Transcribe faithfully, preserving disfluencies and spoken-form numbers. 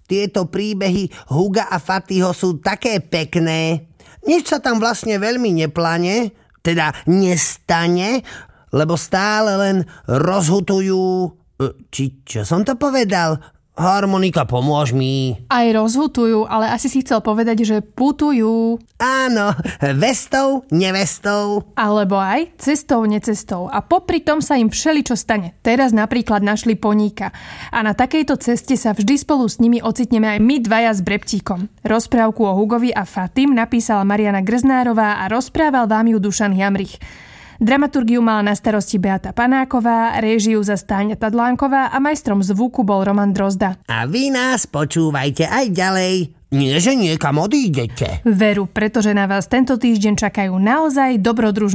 Tieto príbehy Huga a Fatiho sú také pekné. Nič sa tam vlastne veľmi neplane, teda nestane, lebo stále len rozhutujú... Či čo som to povedal? Harmonika, pomôž mi. Aj rozhutujú, ale asi si chcel povedať, že putujú. Áno, vestou, nevestou. Alebo aj cestou, necestou. A popri tom sa im všeličo stane. Teraz napríklad našli poníka. A na takejto ceste sa vždy spolu s nimi ocitneme aj my dvaja s Brebtíkom. Rozprávku o Hugovi a Fatim napísala Mariana Grznárová a rozprával vám ju Dušan Jamrich. Dramaturgiu mala na starosti Beata Panáková, réžiu za Stáňa Tadlánková a majstrom zvuku bol Roman Drozda. A vy nás počúvajte aj ďalej. Nie, že niekam odídete. Veru, pretože na vás tento týždeň čakajú naozaj dobrodružné